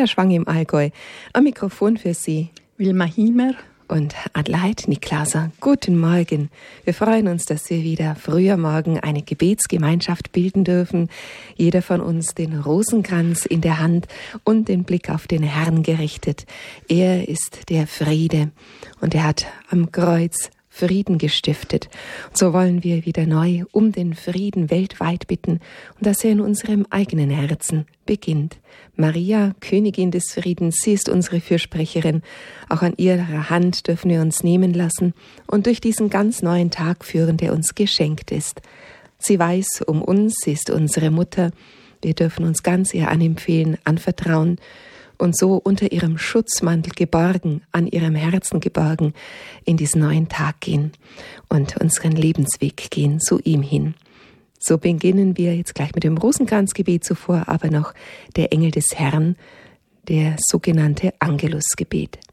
Balderschwang im Allgäu. Am Mikrofon für Sie Wilma Hiemer und Adelheid Niklaser. Guten Morgen. Wir freuen uns, dass wir wieder früher morgen eine Gebetsgemeinschaft bilden dürfen. Jeder von uns den Rosenkranz in der Hand und den Blick auf den Herrn gerichtet. Er ist der Friede und er hat am Kreuz Frieden gestiftet. Und so wollen wir wieder neu um den Frieden weltweit bitten und dass er in unserem eigenen Herzen beginnt. Maria, Königin des Friedens, sie ist unsere Fürsprecherin. Auch an ihrer Hand dürfen wir uns nehmen lassen und durch diesen ganz neuen Tag führen, der uns geschenkt ist. Sie weiß um uns, sie ist unsere Mutter. Wir dürfen uns ganz ihr anempfehlen, anvertrauen und so unter ihrem Schutzmantel geborgen, an ihrem Herzen geborgen, in diesen neuen Tag gehen und unseren Lebensweg gehen zu ihm hin. So beginnen wir jetzt gleich mit dem Rosenkranzgebet, zuvor aber noch der Engel des Herrn, der sogenannte Angelusgebet.